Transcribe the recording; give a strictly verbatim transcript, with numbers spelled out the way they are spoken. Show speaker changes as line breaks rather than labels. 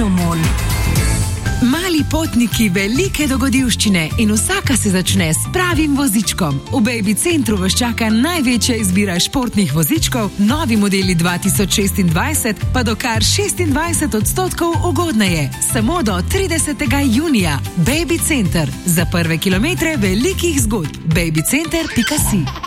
Salomon. Mali potniki, velike dogodivščine in vsaka se začne s pravim vozičkom. V Baby Centru vas čaka največja izbira športnih vozičkov, novi modeli dva tisoč šestindvajset pa do kar šestindvajset odstotkov ugodneje. Samo do tridesetega junija. Baby Center. Za prve kilometre velikih zgodb. baby center pika si